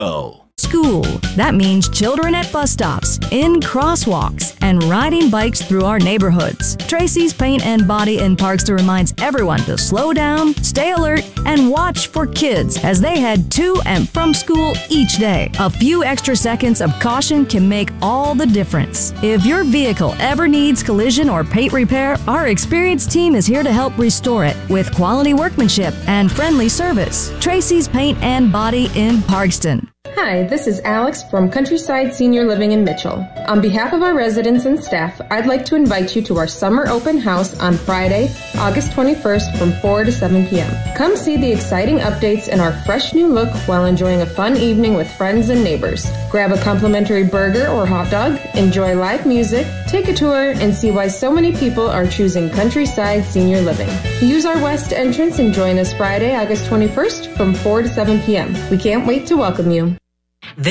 School. That means children at bus stops, in crosswalks, and riding bikes through our neighborhoods. Tracy's Paint and Body in Parkston reminds everyone to slow down, stay alert, and watch for kids as they head to and from school each day. A few extra seconds of caution can make all the difference. If your vehicle ever needs collision or paint repair, our experienced team is here to help restore it with quality workmanship and friendly service. Tracy's Paint and Body in Parkston. Hi, this is Alex from Countryside Senior Living in Mitchell. On behalf of our residents and staff, I'd like to invite you to our summer open house on Friday, August 21st from 4 to 7 p.m. Come see the exciting updates and our fresh new look while enjoying a fun evening with friends and neighbors. Grab a complimentary burger or hot dog, enjoy live music, take a tour, and see why so many people are choosing Countryside Senior Living. Use our west entrance and join us Friday, August 21st from 4 to 7 p.m. We can't wait to welcome you.